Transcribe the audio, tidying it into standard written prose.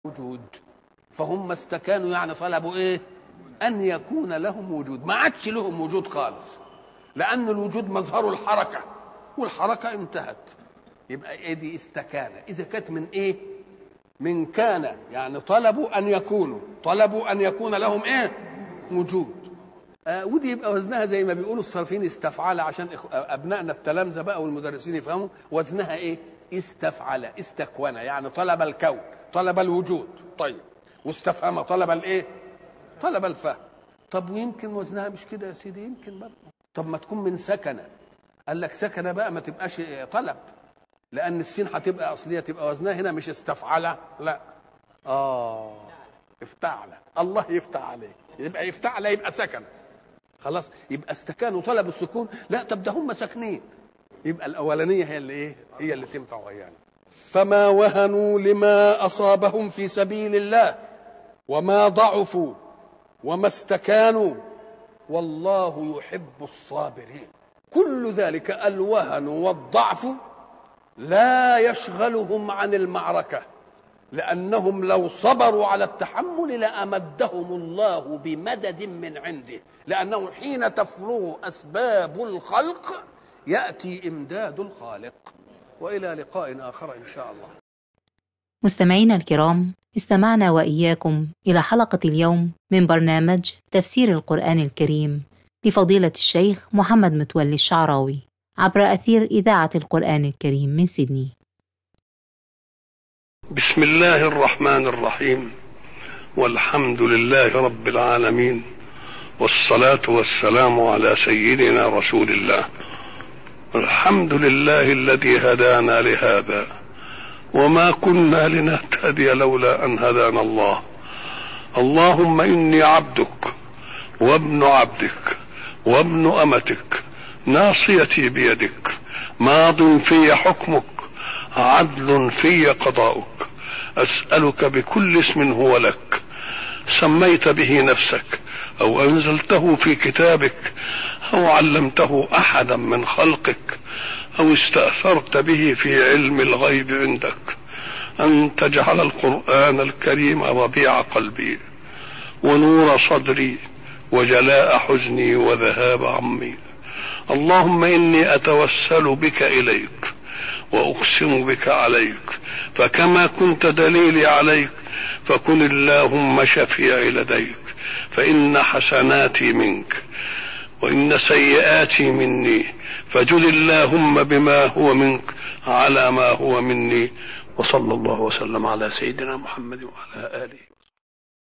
وجود، فهم استكانوا يعني طلبوا ايه؟ ان يكون لهم وجود. ما عادش لهم وجود خالص، لان الوجود مظهره الحركه، والحركه انتهت. يبقى ايه دي؟ استكانه. اذا كانت من ايه؟ من كان، يعني طلبوا ان يكونوا، طلبوا ان يكون لهم ايه؟ وجود. ودي يبقى وزنها زي ما بيقولوا الصارفين استفعل، عشان ابنائنا التلامذه بقى والمدرسين يفهموا. وزنها ايه؟ استفعل، استكون، يعني طلب الكون، طلب الوجود. طيب، واستفهم، طلب الايه؟ طلب الفهم. طب ويمكن وزنها مش كده يا سيدي، يمكن برضه. طب ما تكون من سكنه، قال لك سكنه بقى ما تبقاش طلب، لان السين هتبقى اصليه، تبقى وزنها هنا مش استفعل، لا افتعل. الله يفتح عليك، يبقى يفتعل يبقى سكن. خلاص، يبقى استكانوا طلبوا السكون. لا، طب ده هم ساكنين، يبقى الاولانيه هي اللي ايه؟ هي اللي تنفع يعني. فما وهنوا لما اصابهم في سبيل الله، وما ضعفوا وما استكانوا، والله يحب الصابرين. كل ذلك الوهن والضعف لا يشغلهم عن المعركة، لأنهم لو صبروا على التحمل لأمدهم الله بمدد من عنده، لأنه حين تفرغ أسباب الخلق يأتي إمداد الخالق. وإلى لقاء آخر إن شاء الله. مستمعينا الكرام، استمعنا وإياكم إلى حلقة اليوم من برنامج تفسير القرآن الكريم لفضيلة الشيخ محمد متولي الشعراوي عبر أثير إذاعة القرآن الكريم من سيدني. بسم الله الرحمن الرحيم، والحمد لله رب العالمين، والصلاة والسلام على سيدنا رسول الله. الحمد لله الذي هدانا لهذا، وما كنا لنهتدي لولا أن هدانا الله. اللهم إني عبدك وابن عبدك وابن أمتك، ناصيتي بيدك، ماض في حكمك، عدل في قضاؤك. أسألك بكل اسم هو لك، سميت به نفسك أو أنزلته في كتابك أو علمته أحدا من خلقك أو استأثرت به في علم الغيب عندك، أن تجعل القرآن الكريم ربيع قلبي ونور صدري وجلاء حزني وذهاب عمي. اللهم إني أتوسل بك إليك وأقسم بك عليك، فكما كنت دليلي عليك فكن اللهم شفيعي لديك، فإن حسناتي منك وإن سيئاتي مني، فجد اللهم بما هو منك على ما هو مني. وصلى الله وسلم على سيدنا محمد وعلى آله.